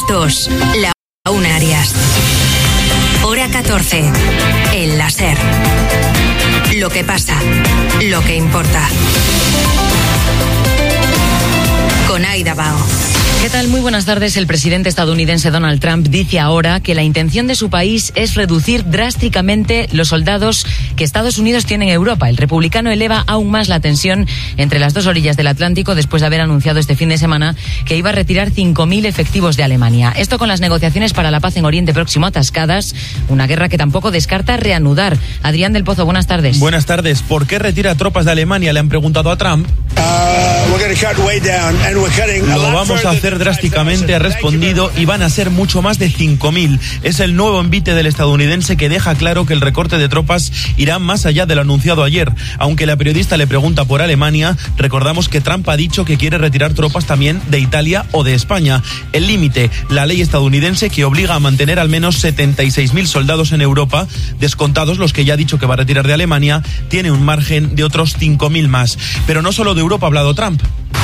2, la 1 Arias. Hora 14, el láser. Lo que pasa, lo que importa. Con Aida Bao. ¿Qué tal? Muy buenas tardes. El presidente estadounidense Donald Trump dice ahora que la intención de su país es reducir drásticamente los soldados que Estados Unidos tiene en Europa. El republicano eleva aún más la tensión entre las dos orillas del Atlántico después de haber anunciado este fin de semana que iba a retirar 5.000 efectivos de Alemania. Esto con las negociaciones para la paz en Oriente Próximo atascadas, una guerra que tampoco descarta reanudar. Adrián del Pozo, buenas tardes. Buenas tardes. ¿Por qué retira tropas de Alemania? Le han preguntado a Trump. Lo vamos a hacer drásticamente, ha respondido, y van a ser mucho más de 5.000. Es el nuevo envite del estadounidense que deja claro que el recorte de tropas irá más allá de lo anunciado ayer. Aunque la periodista le pregunta por Alemania, recordamos que Trump ha dicho que quiere retirar tropas también de Italia o de España. El límite, la ley estadounidense que obliga a mantener al menos 76.000 soldados en Europa, descontados los que ya ha dicho que va a retirar de Alemania, tiene un margen de otros 5.000 más. Pero no solo de Europa ha hablado Trump.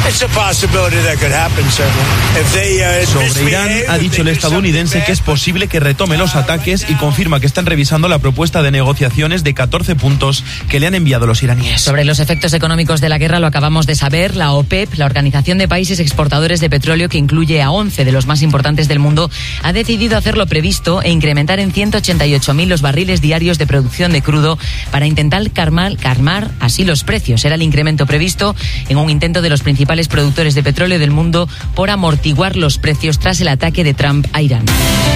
Sobre Irán ha dicho el estadounidense que es posible que retome los ataques y confirma que están revisando la propuesta de negociaciones de 14 puntos que le han enviado los iraníes. Sobre los efectos económicos de la guerra lo acabamos de saber. La OPEP, la Organización de Países Exportadores de Petróleo, que incluye a 11 de los más importantes del mundo, ha decidido hacer lo previsto e incrementar en 188.000 los barriles diarios de producción de crudo para intentar calmar así los precios. Era el incremento previsto en un intento de los principales productores de petróleo del mundo por amortiguar los precios tras el ataque de Trump a Irán.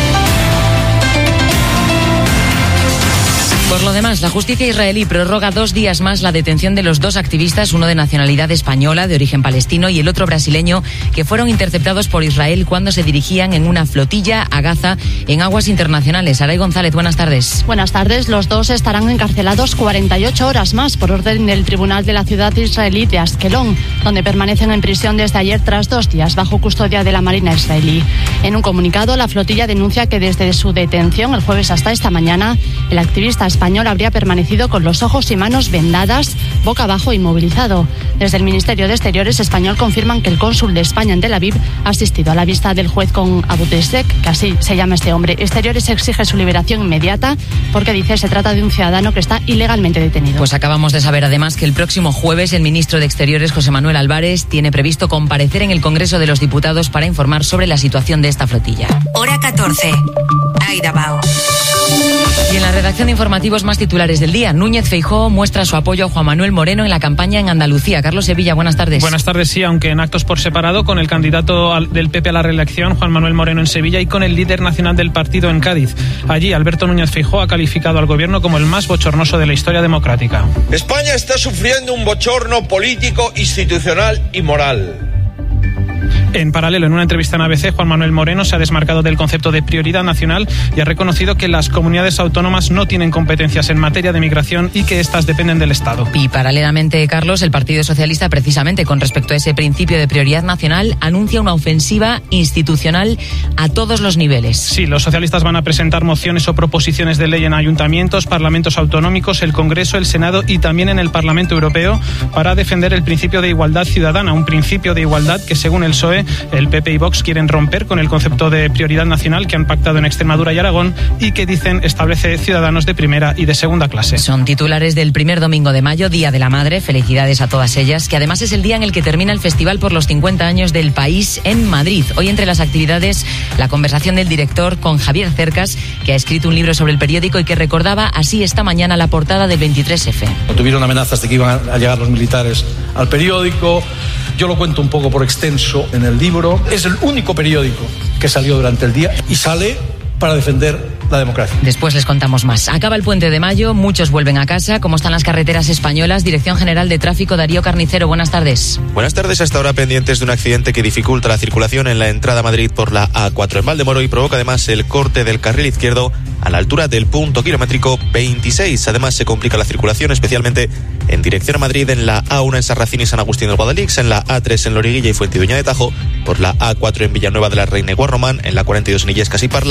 Por lo demás, la justicia israelí prorroga 2 días más la detención de los 2 activistas, uno de nacionalidad española, de origen palestino, y el otro brasileño, que fueron interceptados por Israel cuando se dirigían en una flotilla a Gaza en aguas internacionales. Aray González, buenas tardes. Buenas tardes. Los 2 estarán encarcelados 48 horas más por orden del tribunal de la ciudad israelí de Askelón, donde permanecen en prisión desde ayer tras 2 días bajo custodia de la Marina israelí. En un comunicado, la flotilla denuncia que desde su detención el jueves hasta esta mañana, el activista español habría permanecido con los ojos y manos vendadas, boca abajo, inmovilizado. Desde el Ministerio de Exteriores español confirman que el cónsul de España en Tel Aviv ha asistido a la vista del juez con Abudesek, que así se llama este hombre. Exteriores exige su liberación inmediata porque dice se trata de un ciudadano que está ilegalmente detenido. Pues acabamos de saber además que el próximo jueves el ministro de Exteriores, José Manuel Álvarez, tiene previsto comparecer en el Congreso de los Diputados para informar sobre la situación de esta flotilla. Hora 14, Aida Bao. Y en la redacción de informativos más titulares del día, Núñez Feijóo muestra su apoyo a Juan Manuel Moreno en la campaña en Andalucía. Carlos Sevilla, buenas tardes. Buenas tardes, sí, aunque en actos por separado, con el candidato del PP a la reelección, Juan Manuel Moreno, en Sevilla, y con el líder nacional del partido en Cádiz. Allí, Alberto Núñez Feijóo ha calificado al gobierno como el más bochornoso de la historia democrática. España está sufriendo un bochorno político, institucional y moral. En paralelo, en una entrevista en ABC, Juan Manuel Moreno se ha desmarcado del concepto de prioridad nacional y ha reconocido que las comunidades autónomas no tienen competencias en materia de migración y que éstas dependen del Estado. Y paralelamente, Carlos, el Partido Socialista, precisamente con respecto a ese principio de prioridad nacional, anuncia una ofensiva institucional a todos los niveles. Sí, los socialistas van a presentar mociones o proposiciones de ley en ayuntamientos, parlamentos autonómicos, el Congreso, el Senado y también en el Parlamento Europeo para defender el principio de igualdad ciudadana, un principio de igualdad que, según el PSOE, el PP y Vox quieren romper con el concepto de prioridad nacional que han pactado en Extremadura y Aragón y que, dicen, establece ciudadanos de primera y de segunda clase. Son titulares del primer domingo de mayo, Día de la Madre. Felicidades a todas ellas, que además es el día en el que termina el Festival por los 50 años del país en Madrid. Hoy, entre las actividades, la conversación del director con Javier Cercas, que ha escrito un libro sobre el periódico y que recordaba así esta mañana la portada del 23F. Tuvieron amenazas de que iban a llegar los militares al periódico. Yo lo cuento un poco por extenso en el libro. Es el único periódico que salió durante el día y sale para defender la democracia. Después les contamos más. Acaba el puente de mayo, muchos vuelven a casa. ¿Cómo están las carreteras españolas? Dirección General de Tráfico, Darío Carnicero, buenas tardes. Buenas tardes. Hasta ahora pendientes de un accidente que dificulta la circulación en la entrada a Madrid por la A4 en Valdemoro y provoca además el corte del carril izquierdo a la altura del punto kilométrico 26. Además se complica la circulación especialmente en dirección a Madrid en la A1 en Sarracín y San Agustín del Guadalix, en la A3 en Loriguilla y Fuentidueña de Tajo, por la A4 en Villanueva de la Reina y Guarromán, en la 42 en Illescas y Parla,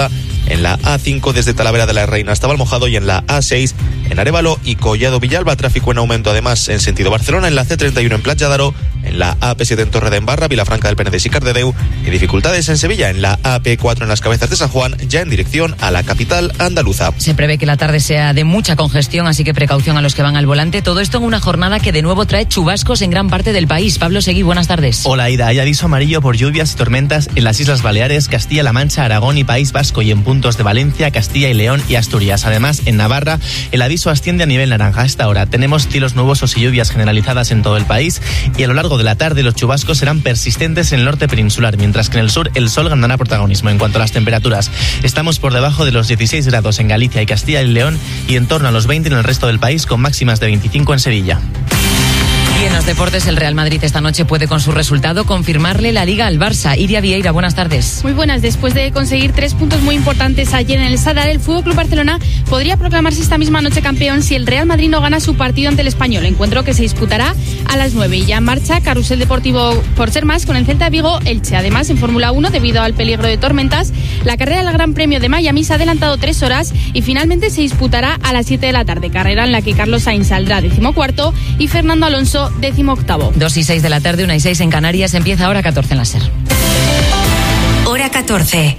en la A5 desde Talavera de la Reina hasta Valmojado y en la A6 en Arévalo y Collado Villalba. Tráfico en aumento además en sentido Barcelona, en la C31 en Platja d'Aro, en la AP7 en Torredembarra, Vilafranca del Penedès y Cardedeu, y dificultades en Sevilla en la AP4 en las Cabezas de San Juan, ya en dirección a la capital andaluza. Se prevé que la tarde sea de mucha congestión, así que precaución a los que van al volante. Todo esto en una jornada que de nuevo trae chubascos en gran parte del país. Pablo Seguí, buenas tardes. Hola, Ida. Hay aviso amarillo por lluvias y tormentas en las Islas Baleares, Castilla-La Mancha, Aragón y País Vasco, y en puntos de Valencia, Castilla y León y Asturias. Además, en Navarra, el aviso asciende a nivel naranja. A esta hora tenemos cielos nubosos y lluvias generalizadas en todo el país, y a lo largo de la tarde los chubascos serán persistentes en el norte peninsular, mientras que en el sur el sol ganará protagonismo. En cuanto a las temperaturas, estamos por debajo de los 16 grados en Galicia y Castilla y León y en torno a los 20 en el resto del país, con máximas de 25 en Sevilla. Y en los deportes, el Real Madrid esta noche puede con su resultado confirmarle la Liga al Barça. Iria Vieira, buenas tardes. Muy buenas. Después de conseguir 3 puntos muy importantes ayer en el Sadar, el FC Barcelona podría proclamarse esta misma noche campeón si el Real Madrid no gana su partido ante el Español, encuentro que se disputará a las 9. Y ya en marcha carrusel deportivo por ser más con el Celta de Vigo Elche. Además, en Fórmula 1, debido al peligro de tormentas, la carrera del Gran Premio de Miami se ha adelantado 3 horas y finalmente se disputará a las 7 de la tarde. Carrera en la que Carlos Sainz saldrá 14º y Fernando Alonso 18º. 2 y 6 de la tarde, 1 y 6 en Canarias. Empieza Hora 14 en la SER. Hora 14.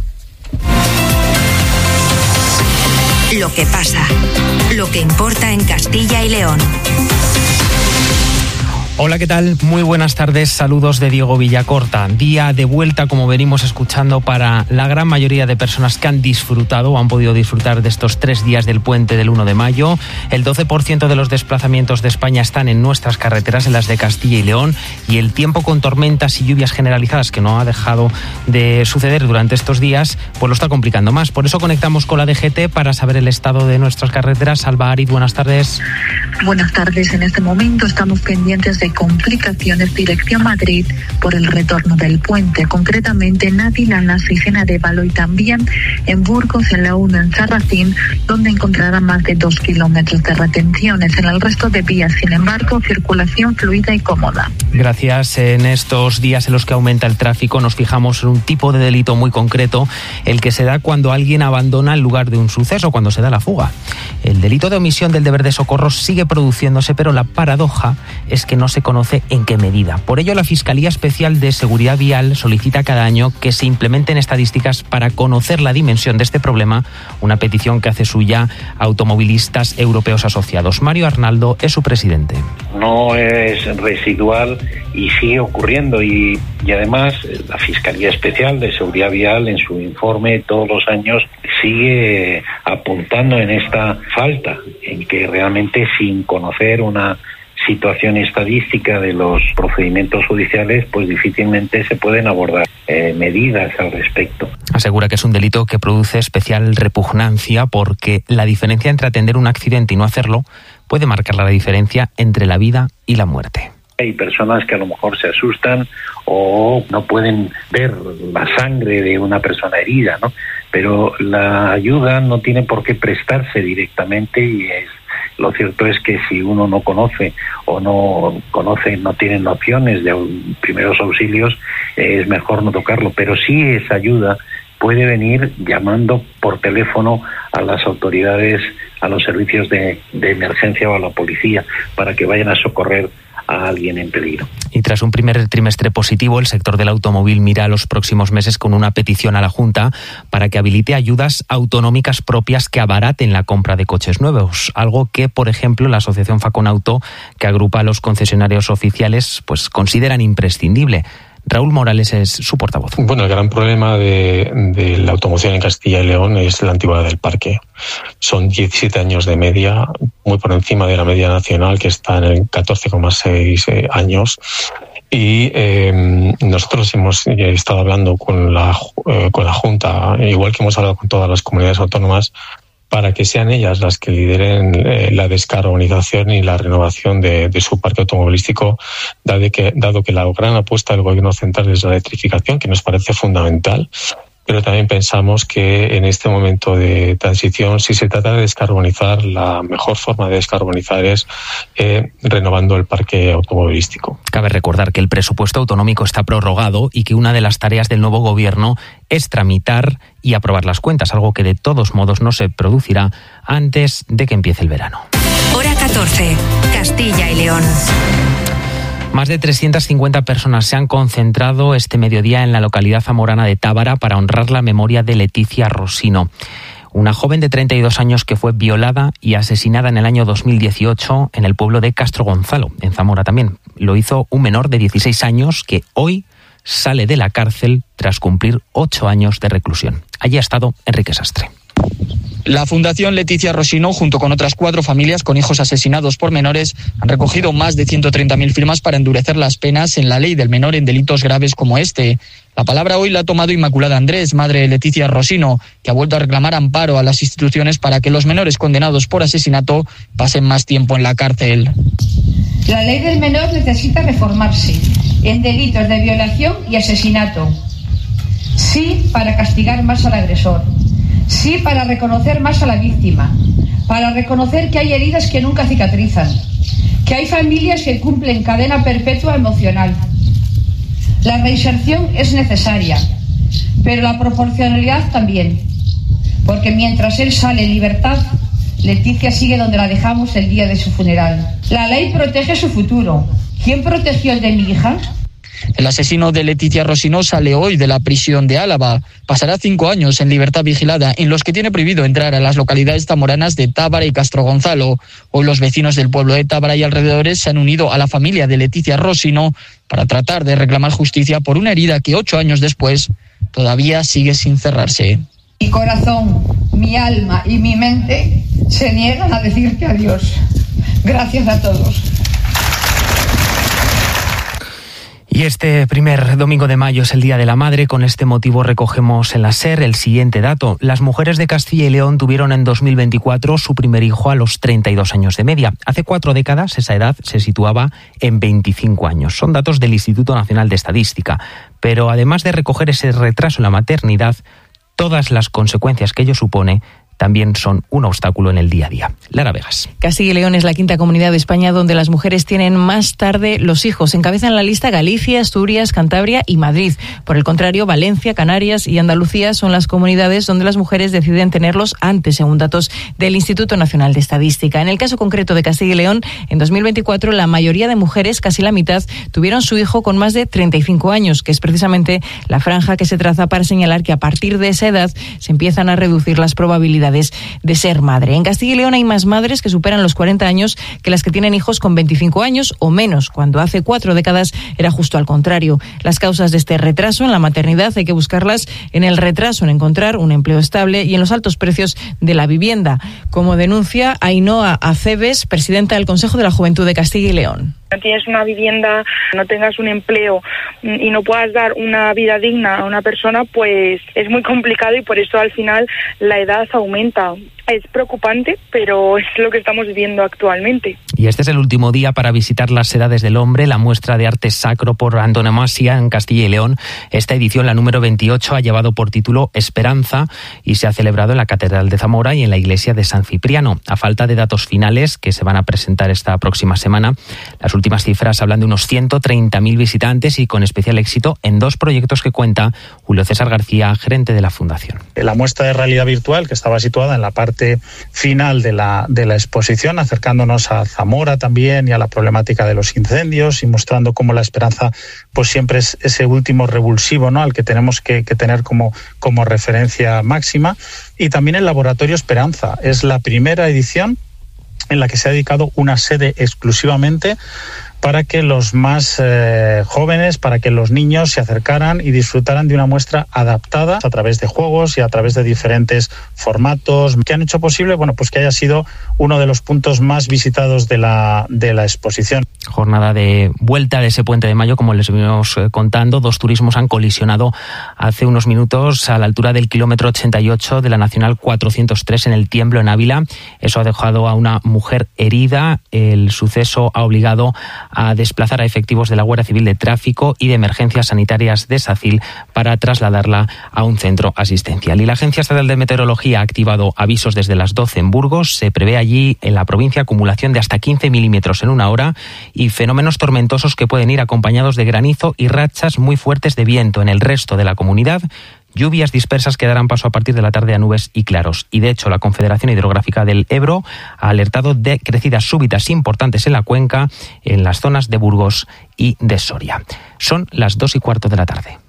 Lo que pasa, lo que importa en Castilla y León. Hola, ¿qué tal? Muy buenas tardes, saludos de Diego Villacorta. Día de vuelta, como venimos escuchando, para la gran mayoría de personas que han disfrutado o han podido disfrutar de estos 3 días del puente del 1 de mayo. El 12% de los desplazamientos de España están en nuestras carreteras, en las de Castilla y León, y el tiempo con tormentas y lluvias generalizadas, que no ha dejado de suceder durante estos días, pues lo está complicando más. Por eso conectamos con la DGT para saber el estado de nuestras carreteras. Alba Arid, buenas tardes. Buenas tardes. En este momento estamos pendientes de complicaciones dirección Madrid por el retorno del puente, concretamente en Ávila, en la 6 en Arévalo, y también en Burgos, en la 1 en Sarracín, donde encontrarán más de 2 kilómetros de retenciones. En el resto de vías, sin embargo, circulación fluida y cómoda. Gracias. En estos días en los que aumenta el tráfico, nos fijamos en un tipo de delito muy concreto, el que se da cuando alguien abandona el lugar de un suceso, cuando se da la fuga. El delito de omisión del deber de socorro sigue produciéndose, pero la paradoja es que no se conoce en qué medida. Por ello, la Fiscalía Especial de Seguridad Vial solicita cada año que se implementen estadísticas para conocer la dimensión de este problema, una petición que hace suya Automovilistas Europeos Asociados. Mario Arnaldo es su presidente. No es residual y sigue ocurriendo, y además la Fiscalía Especial de Seguridad Vial en su informe todos los años sigue apuntando en esta falta, en que realmente sin conocer una situación estadística de los procedimientos judiciales, pues difícilmente se pueden abordar medidas al respecto. Asegura que es un delito que produce especial repugnancia porque la diferencia entre atender un accidente y no hacerlo puede marcar la diferencia entre la vida y la muerte. Hay personas que a lo mejor se asustan o no pueden ver la sangre de una persona herida, ¿no? Pero la ayuda no tiene por qué prestarse directamente, y lo cierto es que si uno no conoce o no tiene nociones de primeros auxilios, es mejor no tocarlo. Pero sí esa ayuda puede venir llamando por teléfono a las autoridades, a los servicios de emergencia o a la policía, para que vayan a socorrer a alguien en peligro. Y tras un primer trimestre positivo, el sector del automóvil mira a los próximos meses con una petición a la Junta para que habilite ayudas autonómicas propias que abaraten la compra de coches nuevos, algo que, por ejemplo, la asociación Faconauto, que agrupa a los concesionarios oficiales, pues consideran imprescindible. Raúl Morales es su portavoz. Bueno, el gran problema de la automoción en Castilla y León es la antigüedad del parque. Son 17 años de media, muy por encima de la media nacional, que está en el 14,6 años. Y nosotros hemos estado hablando con la Junta, igual que hemos hablado con todas las comunidades autónomas, para que sean ellas las que lideren la descarbonización y la renovación de su parque automovilístico, dado que la gran apuesta del Gobierno central es la electrificación, que nos parece fundamental, pero también pensamos que en este momento de transición, si se trata de descarbonizar, la mejor forma de descarbonizar es renovando el parque automovilístico. Cabe recordar que el presupuesto autonómico está prorrogado y que una de las tareas del nuevo gobierno es tramitar y aprobar las cuentas, algo que de todos modos no se producirá antes de que empiece el verano. Hora 14, Castilla y León. Más de 350 personas se han concentrado este mediodía en la localidad zamorana de Tábara para honrar la memoria de Leticia Rosino, una joven de 32 años que fue violada y asesinada en el año 2018 en el pueblo de Castro Gonzalo, en Zamora también. Lo hizo un menor de 16 años que hoy sale de la cárcel tras cumplir 8 años de reclusión. Allí ha estado Enrique Sastre. La Fundación Leticia Rosino, junto con otras 4 familias con hijos asesinados por menores, han recogido más de 130.000 firmas para endurecer las penas en la ley del menor en delitos graves como este. La palabra hoy la ha tomado Inmaculada Andrés, madre de Leticia Rosino, que ha vuelto a reclamar amparo a las instituciones para que los menores condenados por asesinato pasen más tiempo en la cárcel. La ley del menor necesita reformarse en delitos de violación y asesinato. Sí, para castigar más al agresor. Sí, para reconocer más a la víctima, para reconocer que hay heridas que nunca cicatrizan, que hay familias que cumplen cadena perpetua emocional. La reinserción es necesaria, pero la proporcionalidad también, porque mientras él sale en libertad, Leticia sigue donde la dejamos el día de su funeral. La ley protege su futuro. ¿Quién protegió el de mi hija? El asesino de Leticia Rosino sale hoy de la prisión de Álava. Pasará 5 años en libertad vigilada, en los que tiene prohibido entrar a las localidades zamoranas de Tábara y Castro Gonzalo. Hoy los vecinos del pueblo de Tábara y alrededores se han unido a la familia de Leticia Rosino para tratar de reclamar justicia por una herida que 8 años después todavía sigue sin cerrarse. Mi corazón, mi alma y mi mente se niegan a decirte adiós. Gracias a todos. Y este primer domingo de mayo es el Día de la Madre. Con este motivo recogemos en la SER el siguiente dato. Las mujeres de Castilla y León tuvieron en 2024 su primer hijo a los 32 años de media. Hace 4 décadas esa edad se situaba en 25 años. Son datos del Instituto Nacional de Estadística. Pero además de recoger ese retraso en la maternidad, todas las consecuencias que ello supone también son un obstáculo en el día a día. Lara Vegas. Castilla y León es la 5ª comunidad de España donde las mujeres tienen más tarde los hijos. Encabezan la lista Galicia, Asturias, Cantabria y Madrid. Por el contrario, Valencia, Canarias y Andalucía son las comunidades donde las mujeres deciden tenerlos antes, según datos del Instituto Nacional de Estadística. En el caso concreto de Castilla y León, en 2024 la mayoría de mujeres, casi la mitad, tuvieron su hijo con más de 35 años, que es precisamente la franja que se traza para señalar que a partir de esa edad se empiezan a reducir las probabilidades de ser madre. En Castilla y León hay más madres que superan los 40 años que las que tienen hijos con 25 años o menos, cuando hace 4 décadas era justo al contrario. Las causas de este retraso en la maternidad hay que buscarlas en el retraso en encontrar un empleo estable y en los altos precios de la vivienda, como denuncia Ainhoa Aceves, presidenta del Consejo de la Juventud de Castilla y León. No tienes una vivienda, no tengas un empleo y no puedas dar una vida digna a una persona, pues es muy complicado y por eso al final la edad aumenta. Es preocupante, pero es lo que estamos viviendo actualmente. Y este es el último día para visitar las Edades del Hombre, la muestra de arte sacro por antonomasia en Castilla y León. Esta edición, la número 28, ha llevado por título Esperanza y se ha celebrado en la Catedral de Zamora y en la iglesia de San Cipriano. A falta de datos finales que se van a presentar esta próxima semana, las últimas cifras hablan de unos 130.000 visitantes y con especial éxito en 2 proyectos que cuenta Julio César García, gerente de la Fundación. La muestra de realidad virtual, que estaba situada en la parte final de la exposición, acercándonos a Zamora también y a la problemática de los incendios y mostrando cómo la esperanza pues siempre es ese último revulsivo, ¿no?, al que tenemos que tener como referencia máxima. Y también el Laboratorio Esperanza. Es la primera edición en la que se ha dedicado una sede exclusivamente para que los más jóvenes, para que los niños se acercaran y disfrutaran de una muestra adaptada a través de juegos y a través de diferentes formatos que han hecho posible, bueno, pues que haya sido uno de los puntos más visitados de la exposición. Jornada de vuelta de ese puente de mayo, como les venimos contando. 2 turismos han colisionado hace unos minutos a la altura del kilómetro 88 de la Nacional 403 en El Tiemblo, en Ávila. Eso ha dejado a una mujer herida. El suceso ha obligado a desplazar a efectivos de la Guardia Civil de Tráfico y de Emergencias Sanitarias de SACIL para trasladarla a un centro asistencial. Y la Agencia Estatal de Meteorología ha activado avisos desde las 12 en Burgos. Se prevé allí en la provincia acumulación de hasta 15 milímetros en una hora y fenómenos tormentosos que pueden ir acompañados de granizo y rachas muy fuertes de viento. En el resto de la comunidad, lluvias dispersas que darán paso a partir de la tarde a nubes y claros. Y de hecho, la Confederación Hidrográfica del Ebro ha alertado de crecidas súbitas importantes en la cuenca, en las zonas de Burgos y de Soria. Son las 2:15 de la tarde.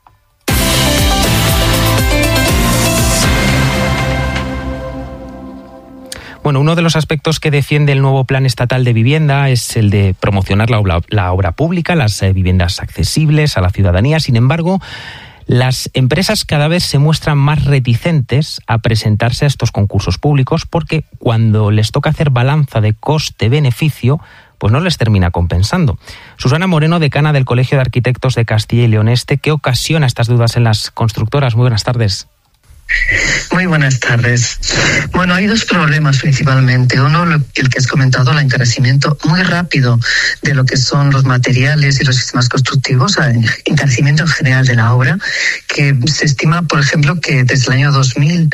Bueno, uno de los aspectos que defiende el nuevo Plan Estatal de Vivienda es el de promocionar la obra pública, las viviendas accesibles a la ciudadanía. Sin embargo, las empresas cada vez se muestran más reticentes a presentarse a estos concursos públicos porque cuando les toca hacer balanza de coste-beneficio, pues no les termina compensando. Susana Moreno, decana del Colegio de Arquitectos de Castilla y León Este, ¿qué ocasiona estas dudas en las constructoras? Muy buenas tardes. Muy buenas tardes. Bueno, hay dos problemas principalmente. Uno, el que has comentado, el encarecimiento muy rápido de lo que son los materiales y los sistemas constructivos, el encarecimiento en general de la obra, que se estima, por ejemplo, que desde el año 2020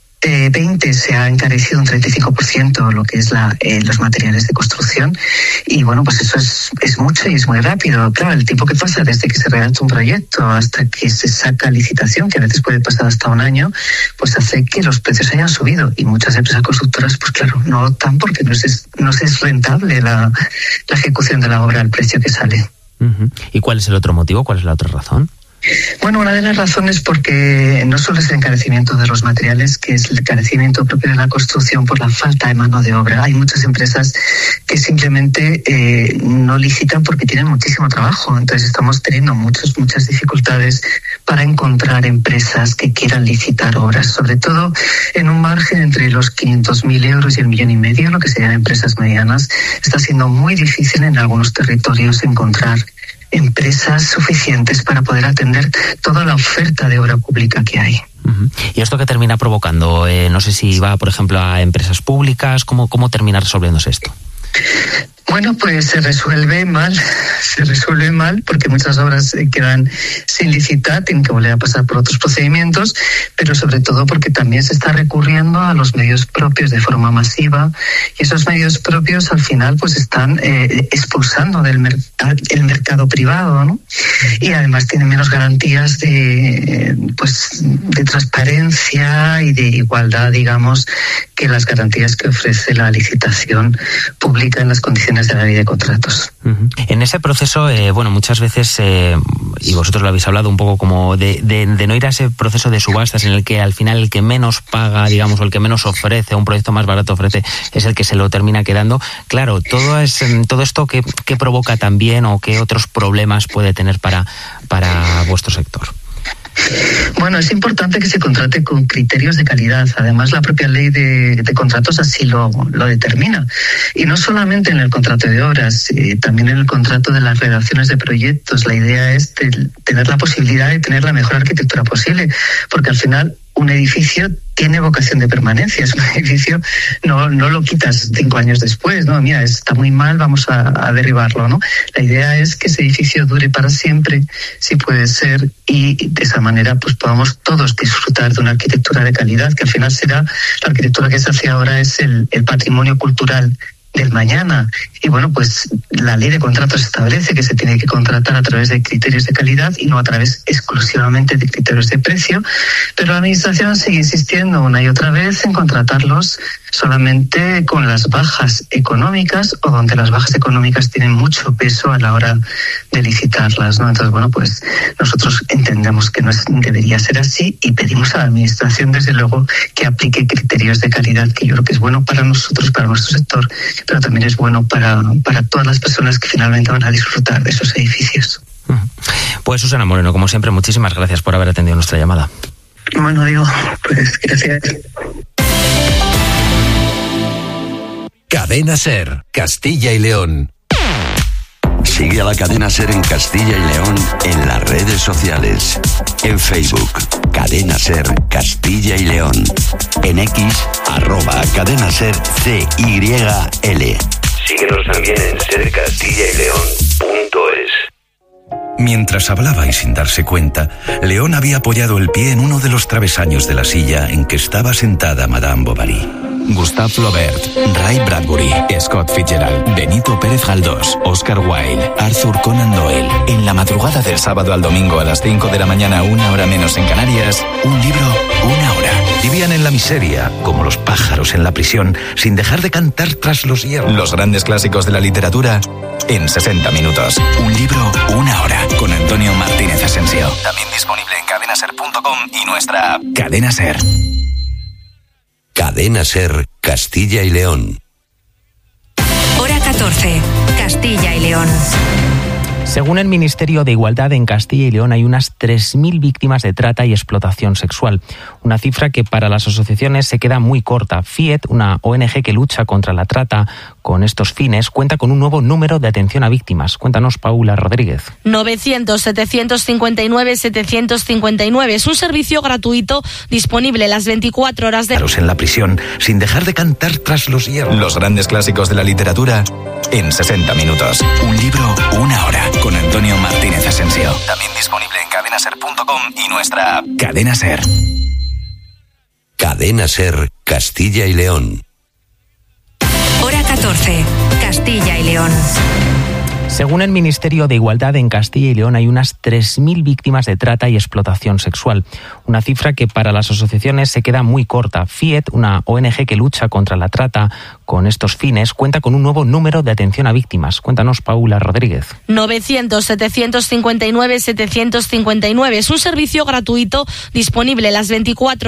se ha encarecido un 35% lo que es los materiales de construcción, y bueno, pues eso es mucho y es muy rápido. Claro, el tiempo que pasa desde que se redacta un proyecto hasta que se saca licitación, que a veces puede pasar hasta un año, pues hace que los precios hayan subido, y muchas empresas constructoras, pues claro, no optan porque no es rentable la ejecución de la obra al precio que sale. Uh-huh. ¿Y cuál es el otro motivo? ¿Cuál es la otra razón? Bueno, una de las razones porque no solo es el encarecimiento de los materiales, que es el encarecimiento propio de la construcción por la falta de mano de obra. Hay muchas empresas que simplemente no licitan porque tienen muchísimo trabajo. Entonces estamos teniendo muchas dificultades para encontrar empresas que quieran licitar obras, sobre todo en un margen entre los 500.000 euros y el 1,5 millones, lo que serían empresas medianas. Está siendo muy difícil en algunos territorios encontrar empresas suficientes para poder atender toda la oferta de obra pública que hay. Uh-huh. ¿Y esto qué termina provocando? No sé si va, por ejemplo, a empresas públicas. ¿Cómo termina resolviéndose esto? Bueno, pues se resuelve mal porque muchas obras quedan sin licitar, tienen que volver a pasar por otros procedimientos, pero sobre todo porque también se está recurriendo a los medios propios de forma masiva, y esos medios propios al final pues están expulsando del el mercado privado, ¿no? Y además tienen menos garantías de transparencia y de igualdad, digamos, que las garantías que ofrece la licitación pública en las condiciones de la ley de contratos. Uh-huh. En ese proceso, muchas veces, y vosotros lo habéis hablado un poco como de no ir a ese proceso de subastas en el que al final el que menos paga, digamos, o el que menos ofrece, un proyecto más barato ofrece, es el que se lo termina quedando. Claro, todo esto ¿qué provoca también, o qué otros problemas puede tener para vuestro sector? Bueno, es importante que se contrate con criterios de calidad. Además, la propia ley de contratos así lo determina. Y no solamente en el contrato de obras, también en el contrato de las redacciones de proyectos. La idea es tener la posibilidad de tener la mejor arquitectura posible, porque al final un edificio tiene vocación de permanencia. Es un edificio, no lo quitas 5 años después, ¿no? Mira, está muy mal, vamos a derribarlo, ¿no? La idea es que ese edificio dure para siempre, si puede ser, y de esa manera pues podamos todos disfrutar de una arquitectura de calidad, que al final será la arquitectura que se hace ahora, es el patrimonio cultural del mañana. Y bueno, pues la ley de contratos establece que se tiene que contratar a través de criterios de calidad y no a través exclusivamente de criterios de precio, pero la administración sigue insistiendo una y otra vez en contratarlos solamente con las bajas económicas, o donde las bajas económicas tienen mucho peso a la hora de licitarlas, ¿no? Entonces, bueno, pues nosotros entendemos que no debería ser así, y pedimos a la administración, desde luego, que aplique criterios de calidad, que yo creo que es bueno para nosotros, para nuestro sector, pero también es bueno para todas las personas que finalmente van a disfrutar de esos edificios. Pues Susana Moreno, como siempre, muchísimas gracias por haber atendido nuestra llamada. Bueno, digo, pues gracias. Cadena SER, Castilla y León. Sigue a la Cadena SER en Castilla y León en las redes sociales. En Facebook, Cadena SER Castilla y León. En X, @Cadena SER CYL. Síguenos también en sercastillaYleón.es. Mientras hablaba y sin darse cuenta, León había apoyado el pie en uno de los travesaños de la silla en que estaba sentada Madame Bovary. Gustave Flaubert, Ray Bradbury, Scott Fitzgerald, Benito Pérez Galdós, Oscar Wilde, Arthur Conan Doyle. En la madrugada del sábado al domingo a las 5 de la mañana, 1 hora menos en Canarias, un libro, 1 hora. Vivían en la miseria, como los pájaros en la prisión, sin dejar de cantar tras los hierros. Los grandes clásicos de la literatura en 60 minutos. Un libro, 1 hora. Con Antonio Martínez Asensio. También disponible en cadenaser.com y nuestra app. Cadena Ser. Cadena Ser, Castilla y León. Hora 14, Castilla y León. Según el Ministerio de Igualdad, en Castilla y León hay unas 3.000 víctimas de trata y explotación sexual. Una cifra que para las asociaciones se queda muy corta. FIET, una ONG que lucha contra la trata con estos fines, cuenta con un nuevo número de atención a víctimas. Cuéntanos, Paula Rodríguez. 900-759-759. Es un servicio gratuito disponible las 24 horas de... En la prisión, sin dejar de cantar tras los hierros. Los grandes clásicos de la literatura en 60 minutos. Un libro, 1 hora. Con Antonio Martínez Asensio. También disponible en cadenaser.com y nuestra app. Cadena Ser. Cadena Ser, Castilla y León. Hora 14, Castilla y León. Según el Ministerio de Igualdad, en Castilla y León hay unas 3.000 víctimas de trata y explotación sexual. Una cifra que para las asociaciones se queda muy corta. FIET, una ONG que lucha contra la trata con estos fines, cuenta con un nuevo número de atención a víctimas. Cuéntanos, Paula Rodríguez. 900-759-759. Es un servicio gratuito disponible las 24